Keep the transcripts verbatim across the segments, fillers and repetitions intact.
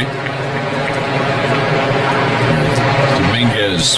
way. Dominguez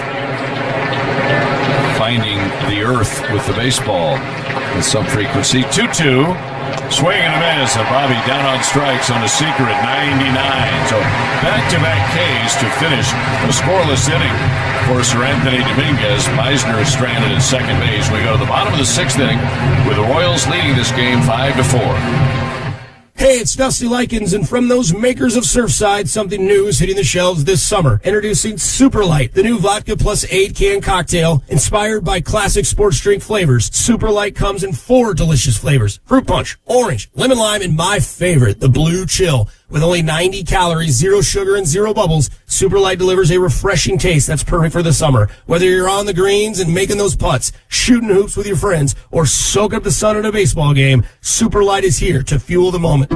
finding the earth with the baseball with some frequency. two two. Swing and a miss, and Bobby down on strikes on a secret ninety-nine. So back-to-back Ks to finish a scoreless inning for Sir Anthony Dominguez. Meisner is stranded at second base. We go to the bottom of the sixth inning with the Royals leading this game five to four. Hey, it's Dusty Likens, and from those makers of Surfside, something new is hitting the shelves this summer. Introducing Super Light, the new vodka plus eight-can cocktail inspired by classic sports drink flavors. Super Light comes in four delicious flavors: fruit punch, orange, lemon lime, and my favorite, the blue chill. With only ninety calories, zero sugar, and zero bubbles, Super Light delivers a refreshing taste that's perfect for the summer. Whether you're on the greens and making those putts, shooting hoops with your friends, or soak up the sun at a baseball game, Super Light is here to fuel the moment.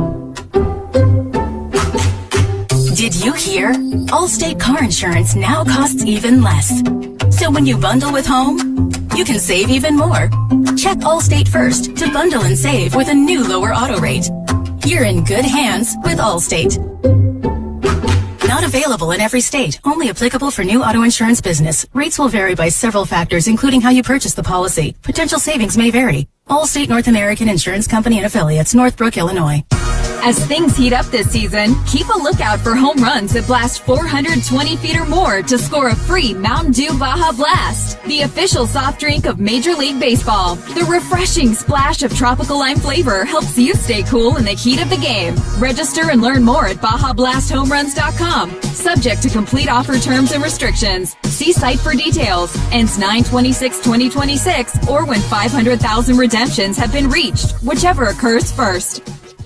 Did you hear? Allstate car insurance now costs even less. So when you bundle with home, you can save even more. Check Allstate first to bundle and save with a new lower auto rate. You're in good hands with Allstate. Not available in every state. Only applicable for new auto insurance business. Rates will vary by several factors, including how you purchase the policy. Potential savings may vary. Allstate North American Insurance Company and Affiliates, Northbrook, Illinois. As things heat up this season, keep a lookout for home runs that blast four hundred twenty feet or more to score a free Mountain Dew Baja Blast, the official soft drink of Major League Baseball. The refreshing splash of tropical lime flavor helps you stay cool in the heat of the game. Register and learn more at baja blast home runs dot com. Subject to complete offer terms and restrictions. See site for details. Ends nine twenty-six twenty twenty-six or when five hundred thousand redemptions have been reached, whichever occurs first.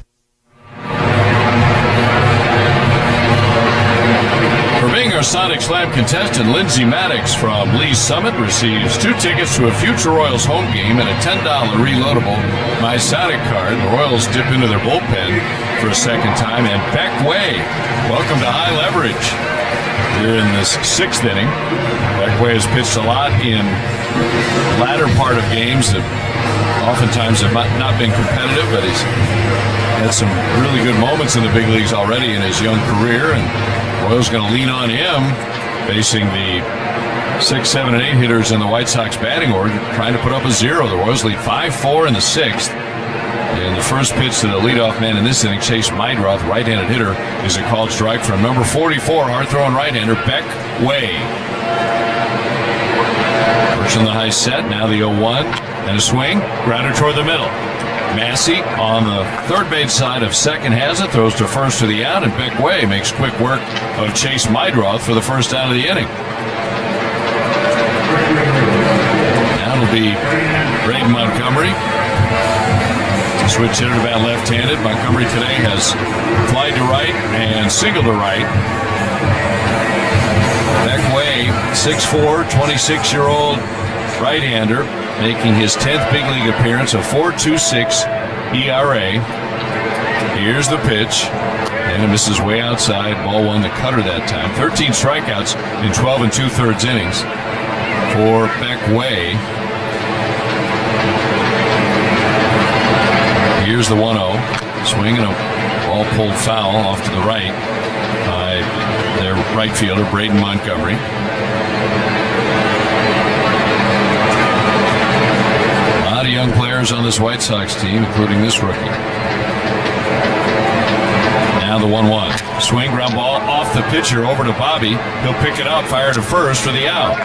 For being our Sonic Slam contestant, Lindsay Maddox from Lee's Summit receives two tickets to a future Royals home game and a ten dollars reloadable My Sonic card. The Royals dip into their bullpen for a second time, and Beck Way, welcome to High Leverage. Here in this sixth inning, Beck Way has pitched a lot in the latter part of games that oftentimes have not been competitive, but he's had some really good moments in the big leagues already in his young career, and Royals going to lean on him, facing the six, seven, and eight hitters in the White Sox batting order, trying to put up a zero. The Royals lead five four in the sixth. And the first pitch to the leadoff man in this inning, Chase Meidroth, right-handed hitter, is a called strike from number forty-four, hard-throwing right-hander, Beck Way. First on the high set, now the oh one, and a swing, grounder toward the middle. Massey on the third base side of second has it, throws to first for the out, and Beck Way makes quick work of Chase Meidroth for the first out of the inning. Now it'll be Braden Montgomery. Switch hitter to bat left-handed. Montgomery today has flied to right and singled to right. Beck Way, six four, twenty-six-year-old right-hander, making his tenth big league appearance, a four point two six E R A. Here's the pitch, and it misses way outside. Ball one, the cutter that time. thirteen strikeouts in twelve and two-thirds innings for Beck Way. Here's the one oh. Swing and a ball pulled foul off to the right by their right fielder, Braden Montgomery. A lot of young players on this White Sox team, including this rookie. Now the one one. Swing, ground ball off the pitcher over to Bobby. He'll pick it up, fire to first for the out.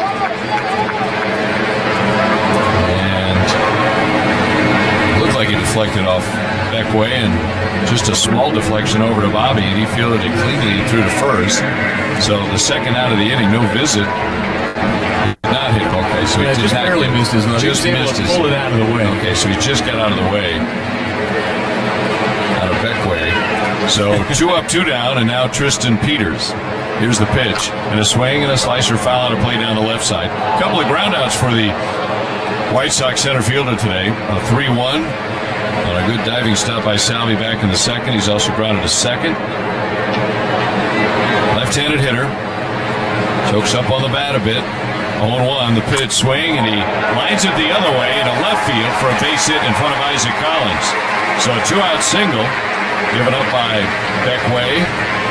Like he deflected off Beck Way, and just a small deflection over to Bobby, and he fielded it cleanly and threw to first. So the second out of the inning, no visit. Not hit. Okay, so yeah, he just barely missed his. Just missed his. Pull it out of the way. Okay, so he just got out of the way. Out of Beck Way. So two up, two down, and now Tristan Peters. Here's the pitch, and a swing and a slicer foul out of play down the left side. A couple of groundouts for the White Sox center fielder today. A three one. On a good diving stop by Salvi back in the second. He's also grounded to second. Left-handed hitter. Chokes up on the bat a bit. oh one, the pitch, swing, and he lines it the other way into left field for a base hit in front of Isaac Collins. So a two-out single given up by Beck Way.